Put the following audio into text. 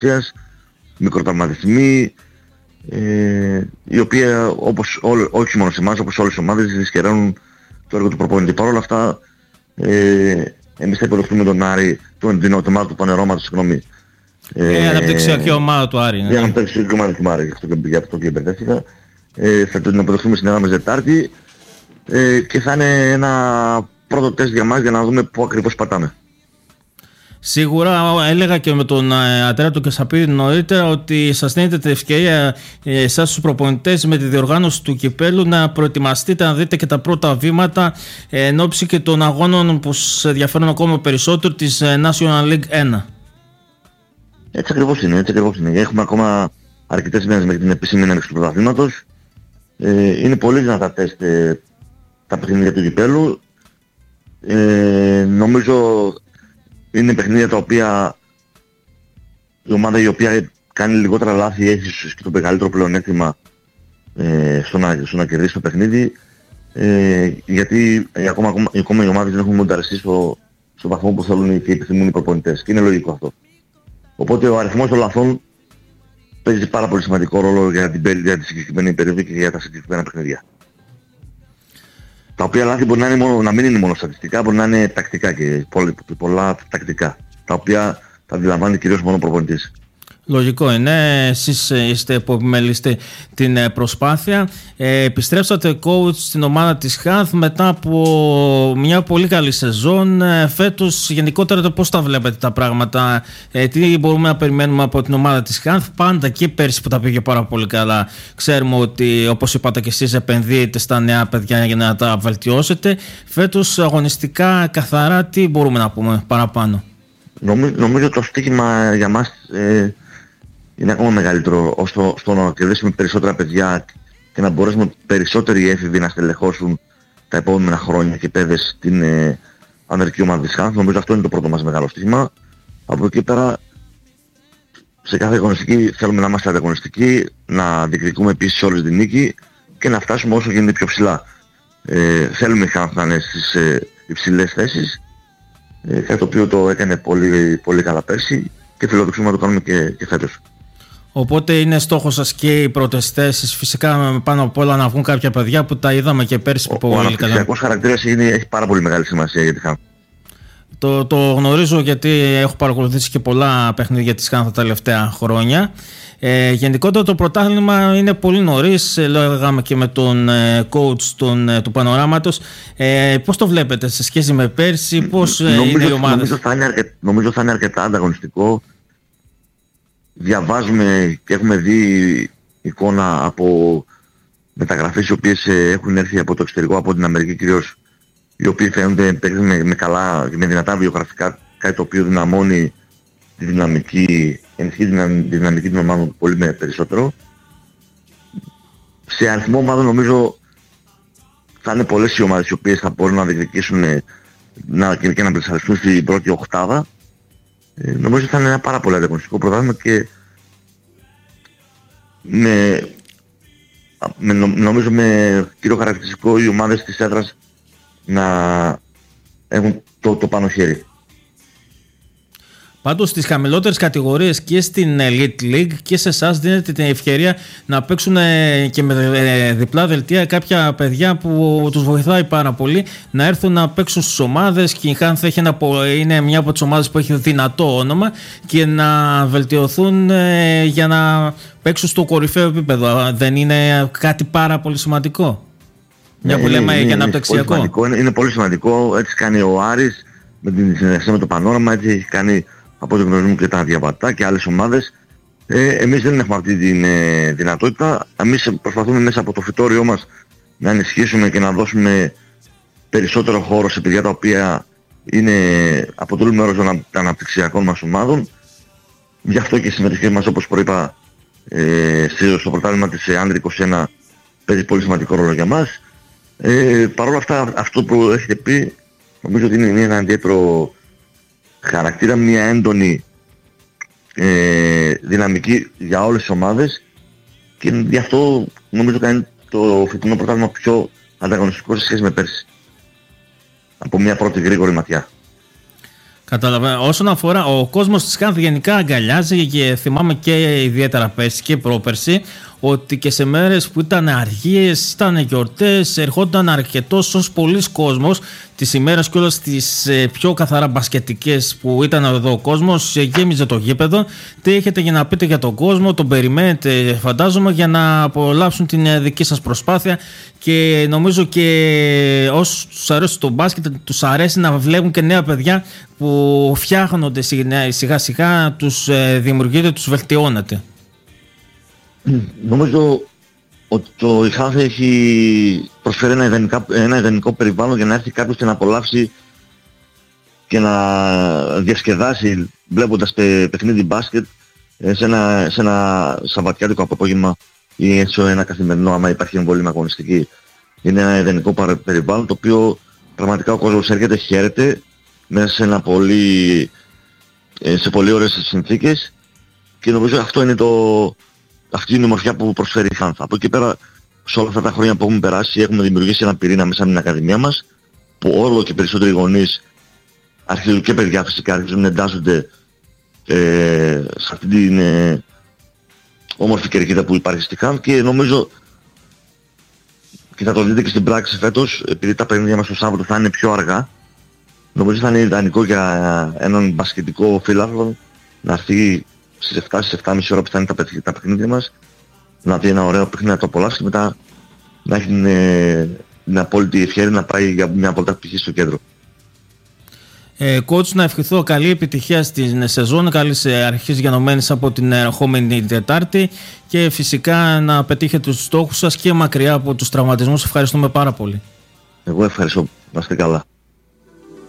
μικροτραυματισμοί, η οποία όχι μόνο σε εμάς, όπως όλες τις ομάδες δυσκεραίνουν το έργο του προπονητή. Παρ' όλα αυτά, εμείς θα υποδεχτούμε τον Άρη, την ομάδα του Πανερώματος, συγγνώμη. Η αναπτυξιακή ομάδα του Άρη. Η αναπτυξιακή ομάδα του Άρη, γι' αυτό και μπερδεύτηκα. Θα τον υποδεχτούμε στην Ελλάδα Δετάρτη και θα είναι ένα πρώτο τεστ για μας για να δούμε πού ακριβώς πατάμε. Σίγουρα έλεγα και με τον Ατέρα του Κεσαπίδη νωρίτερα ότι σας δίνετε την ευκαιρία εσάς τους προπονητές με τη διοργάνωση του κυπέλου να προετοιμαστείτε, να δείτε και τα πρώτα βήματα εν ώψη και των αγώνων που σας ενδιαφέρουν ακόμα περισσότερο της National League 1. Έτσι ακριβώς είναι. Έχουμε ακόμα αρκετές μέρες μέχρι την επίσημη έναρξη του πρωταθλήματος. Είναι πολύ δυνατά τεστ τα παιχνίδια του κυπέλου. Νομίζω είναι παιχνίδια τα οποία η ομάδα η οποία κάνει λιγότερα λάθη έχει ίσως και το μεγαλύτερο πλεονέκτημα στο να κερδίσει το παιχνίδι, γιατί ακόμα οι ομάδες δεν έχουν μονταριστεί στο βαθμό που θέλουν και επιθυμούν οι προπονητές, και είναι λογικό αυτό. Οπότε ο αριθμός των λαθών παίζει πάρα πολύ σημαντικό ρόλο για τη συγκεκριμένη περίοδο και για τα συγκεκριμένα παιχνίδια. Τα οποία λάθη μπορεί να μην είναι μόνο στατιστικά, μπορεί να είναι τακτικά και πολλά τακτικά, τα οποία τα αντιλαμβάνει κυρίως μόνο ο προπονητής. Λογικό είναι, εσείς είστε που επιμελείστε την προσπάθεια. Επιστρέψατε coach στην ομάδα της ΧΑΘ μετά από μια πολύ καλή σεζόν. Φέτος γενικότερα πώς τα βλέπετε τα πράγματα, τι μπορούμε να περιμένουμε από την ομάδα της ΧΑΘ? Πάντα και πέρσι που τα πήγε πάρα πολύ καλά, ξέρουμε ότι όπως είπατε και εσείς επενδύετε στα νέα παιδιά για να τα βελτιώσετε. Φέτος αγωνιστικά καθαρά τι μπορούμε να πούμε παραπάνω? Νομίζω το στοίχημα για μας είναι ακόμα μεγαλύτερο στο να κερδίσουμε περισσότερα παιδιά και να μπορέσουμε περισσότεροι έφηβοι να στελεχώσουν τα επόμενα χρόνια και παιδες στην ανδρική ομάδα της ΧΑΘ. Νομίζω αυτό είναι το πρώτο μας μεγάλο στοίχημα. Από εκεί πέρα, σε κάθε αγωνιστική θέλουμε να είμαστε ανταγωνιστικοί, να διεκδικούμε επίσης όλες την νίκη και να φτάσουμε όσο γίνεται πιο ψηλά. Θέλουμε η ΧΑΘ να είναι στις υψηλές θέσεις, κάτι το οποίο το έκανε πολύ, πολύ καλά πέρσι και φιλοδοξούμε να το κάνουμε και φέτος. Οπότε είναι στόχος σας και οι πρώτες θέσεις, φυσικά πάνω απ' όλα να βγουν κάποια παιδιά που τα είδαμε και πέρσι που πολύ καλά. Ο αναπτυξιακός χαρακτήρας έχει πάρα πολύ μεγάλη σημασία για τη ΧΑΘ. Το γνωρίζω γιατί έχω παρακολουθήσει και πολλά παιχνίδια της ΧΑΘ τα τελευταία χρόνια. Γενικότερα το πρωτάθλημα είναι πολύ νωρίς, λέγαμε και με τον coach του Πανοράματος. Πώς το βλέπετε σε σχέση με πέρσι, πώς είναι οι ομάδες? Νομίζω θα είναι αρκετά ανταγωνιστικό. Διαβάζουμε και έχουμε δει εικόνα από μεταγραφές οι οποίες έχουν έρθει από το εξωτερικό, από την Αμερική κυρίως, οι οποίοι φαίνονται με δυνατά βιογραφικά, κάτι το οποίο δυναμώνει τη δυναμική, ενισχύει τη δυναμική των ομάδων πολύ περισσότερο. Σε αριθμό ομάδων νομίζω θα είναι πολλές οι ομάδες οι οποίες θα μπορούν να διεκδικήσουν και να πλησιαστούν στην πρώτη οκτάδα. Νομίζω θα είναι ένα πάρα πολύ ανταγωνιστικό πρωτάθλημα και νομίζω με κύριο χαρακτηριστικό οι ομάδες της έδρας να έχουν το πάνω χέρι. Πάντως στις χαμηλότερες κατηγορίες και στην Elite League και σε εσάς δίνετε την ευκαιρία να παίξουν και με διπλά δελτία κάποια παιδιά που τους βοηθάει πάρα πολύ να έρθουν να παίξουν στις ομάδες, και η ΧΑΘ είναι μια από τις ομάδες που έχει δυνατό όνομα, και να βελτιωθούν για να παίξουν στο κορυφαίο επίπεδο. Δεν είναι κάτι πάρα πολύ σημαντικό? Μια που λέμε για αναπτυξιακό. Είναι πολύ σημαντικό. Έτσι κάνει ο Άρης με την συνεργασία με το Πανόραμα, έτσι έχει κάνει από ό,τι γνωρίζουμε και τα Διαβατά και άλλες ομάδες. Εμείς δεν έχουμε αυτή τη δυνατότητα. Εμείς προσπαθούμε μέσα από το φυτόριό μας να ενισχύσουμε και να δώσουμε περισσότερο χώρο σε παιδιά τα οποία αποτελούν μέρος των αναπτυξιακών μας ομάδων. Γι' αυτό και η συμμετοχή μας, όπως προείπα, στο πρωτάθλημα της Under 21 παίζει πολύ σημαντικό ρόλο για μας. Παρ' όλα αυτά, αυτό που έχετε πει, νομίζω ότι είναι ένα ιδιαίτερο χαρακτήρα, μια έντονη δυναμική για όλες τις ομάδες, και γι' αυτό νομίζω κάνει το φετινό πρωτάθλημα πιο ανταγωνιστικό σε σχέση με πέρσι, από μια πρώτη γρήγορη ματιά. Καταλαβαίνω. Όσον αφορά, ο κόσμος της Χάνθ γενικά αγκαλιάζει και θυμάμαι και ιδιαίτερα πέρσι και πρόπερσι ότι και σε μέρες που ήταν αργίες, ήταν γιορτές, ερχόταν αρκετός ως πολλής κόσμος τις ημέρες και όλες τις πιο καθαρά μπασκετικές που ήταν εδώ ο κόσμος, γέμιζε το γήπεδο. Τι έχετε για να πείτε για τον κόσμο, τον περιμένετε φαντάζομαι για να απολαύσουν την δική σας προσπάθεια, και νομίζω και όσους τους αρέσει το μπάσκετ τους αρέσει να βλέπουν και νέα παιδιά που φτιάχνονται σιγά σιγά, τους δημιουργείτε, τους βελτιώνετε. Νομίζω ότι η Χάνθ έχει προσφέρει ένα ιδανικό περιβάλλον για να έρθει κάποιος και να απολαύσει και να διασκεδάσει βλέποντας παιχνίδι μπάσκετ σε ένα σαββατιάτικο απόγευμα ή σε ένα καθημερινό, άμα υπάρχει εμβόλυμα αγωνιστική. Είναι ένα ιδανικό περιβάλλον το οποίο πραγματικά ο κόσμος έρχεται, χαίρεται μέσα σε πολύ ωραίες συνθήκες, και νομίζω αυτό είναι αυτή είναι η ομορφιά που προσφέρει η Χάνθ. Από εκεί πέρα, σε όλα αυτά τα χρόνια που έχουμε περάσει, έχουμε δημιουργήσει ένα πυρήνα μέσα από την Ακαδημία μας, που όλο και περισσότεροι γονείς, αρχίζουν και παιδιά φυσικά, αρχίζουν να εντάσσονται σε αυτή την όμορφη κερκίδα που υπάρχει στη Χάνθ, και νομίζω, και θα το δείτε και στην πράξη φέτος, επειδή τα παιχνίδια μας το Σάββατο θα είναι πιο αργά, νομίζω θα είναι ιδανικό για έναν μπασκετικό φίλαθλο να έρθει στις 7, στις 7.30 ώρα που θα είναι τα παιχνίδια μας, να δει ένα ωραίο παιχνίδι, να το απολαύσει και μετά να έχει την απόλυτη ευχαίρεια να πάει για μια βόλτα π.χ. στο κέντρο. Coach, να ευχηθώ καλή επιτυχία στην σεζόν, καλής αρχής γενομένης από την ερχόμενη Τετάρτη, και φυσικά να πετύχετε τους στόχους σας και μακριά από τους τραυματισμούς. Ευχαριστούμε πάρα πολύ. Εγώ ευχαριστώ. Να είστε καλά.